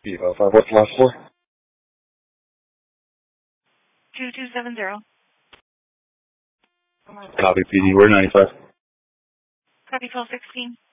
505. What's the last four? 2270. Copy, PD. We're 95. Copy 1216.